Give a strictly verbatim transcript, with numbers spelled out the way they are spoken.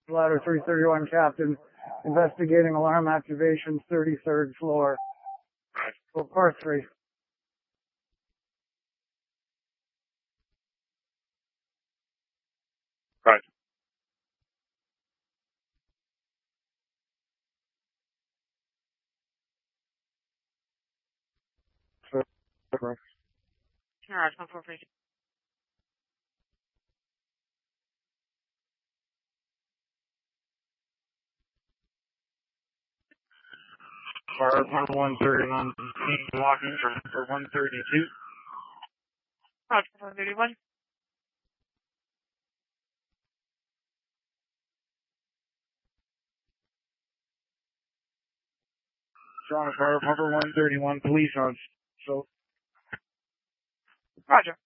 Ladder three thirty-one, Captain. Investigating alarm activation, thirty-third floor. Well, par three. Right. So, Alright, one four three. Car one thirty-one, walking for one thirty-two. Roger, one thirty-one. Toronto Fire Pumper one thirty-one, police on. So, Roger.